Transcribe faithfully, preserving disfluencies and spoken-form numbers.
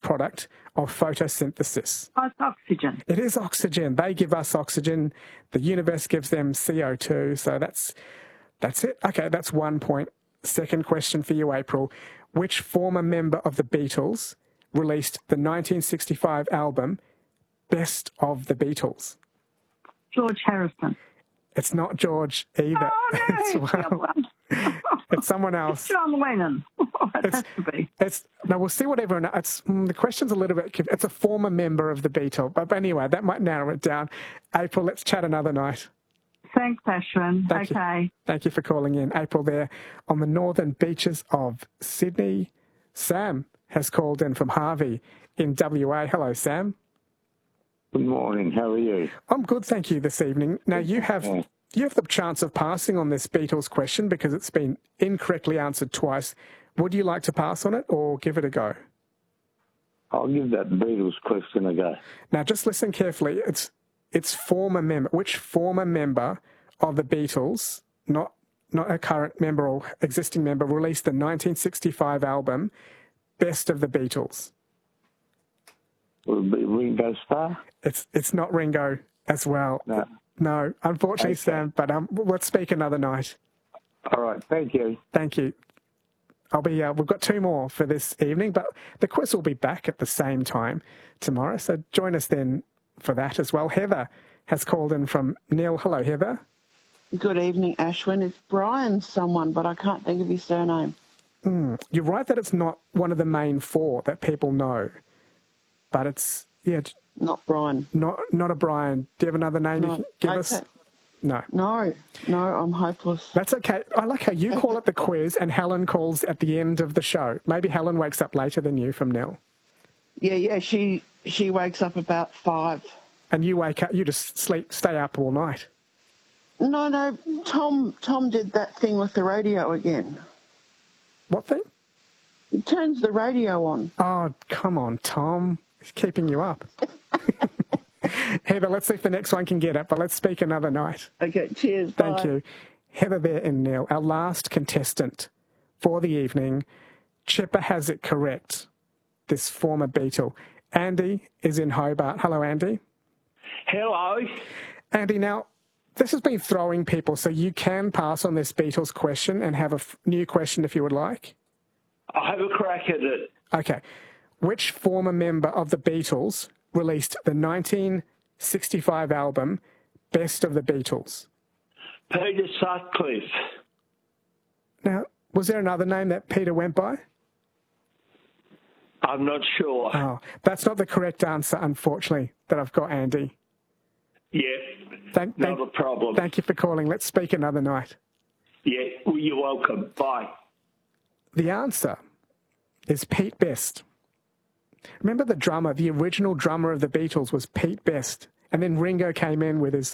byproduct of photosynthesis? Oh, it's oxygen. It is oxygen. They give us oxygen. The universe gives them C O two. So that's that's it. Okay, that's one point. Second question for you, April. Which former member of the Beatles released the nineteen sixty-five album Best of the Beatles? George Harrison. It's not George either. Oh, no, it's, it's the other one. it's someone else. It's John Lennon. It It's, has to be. it's no. We'll see what everyone. It's mm, the question's a little bit. conf- It's a former member of the Beatles, but, but anyway, that might narrow it down. April, let's chat another night. Thanks, Ashwin. Thank you. Okay. Thank you for calling in, April. There on the northern beaches of Sydney, Sam has called in from Harvey in W A. Hello, Sam. Good morning. How are you? I'm good, thank you. This evening. Now you have you have the chance of passing on this Beatles question because it's been incorrectly answered twice. Would you like to pass on it or give it a go? I'll give that Beatles question a go. Now, just listen carefully. It's it's former member. Which former member of the Beatles, not not a current member or existing member, released the nineteen sixty-five album Best of the Beatles? Will it be Ringo Starr? It's it's not Ringo as well. No. No, unfortunately, Okay. Sam. But um, let's speak another night. All right. Thank you. Thank you. I'll be. Uh, we've got two more for this evening, but the quiz will be back at the same time tomorrow. So join us then for that as well. Heather has called in from Neil. Hello, Heather. Good evening, Ashwin. It's Brian someone, but I can't think of his surname. Mm, you're right that it's not one of the main four that people know, but it's yeah, Not Brian. not not a Brian. Do you have another name you No. can give Okay. us? No. No, no, I'm hopeless. That's okay. I like how you call it the quiz and Helen calls at the end of the show. Maybe Helen wakes up later than you from Nell. Yeah, yeah, she she wakes up about five. And you wake up, you just sleep, stay up all night. No, no, Tom Tom did that thing with the radio again. What thing? He turns the radio on. Oh, come on, Tom. He's keeping you up. Heather, let's see if the next one can get it, but let's speak another night. Okay, cheers. Thank bye. you. Heather there and Neil, our last contestant for the evening. Chipper has it correct, this former Beatle. Andy is in Hobart. Hello, Andy. Hello. Andy, now, this has been throwing people, so you can pass on this Beatles question and have a f- new question if you would like. I'll have a crack at it. Okay. Which former member of the Beatles released the nineteen sixty-five album Best of the Beatles? Peter Sutcliffe. Now, was there another name that Peter went by? I'm not sure. Oh, that's not the correct answer, unfortunately, that I've got, Andy. Yeah, Thank, not thank, a problem. thank you for calling. Let's speak another night. Yeah, well, you're welcome. Bye. The answer is Pete Best. Remember the drummer, the original drummer of the Beatles was Pete Best. And then Ringo came in with his